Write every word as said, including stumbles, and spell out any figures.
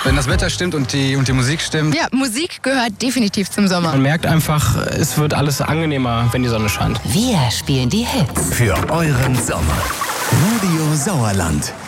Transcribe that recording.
Wenn das Wetter stimmt und die, und die Musik stimmt. Ja, Musik gehört definitiv zum Sommer. Man merkt einfach, es wird alles angenehmer, wenn die Sonne scheint. Wir spielen die Hits. Für euren Sommer. Radio Sauerland.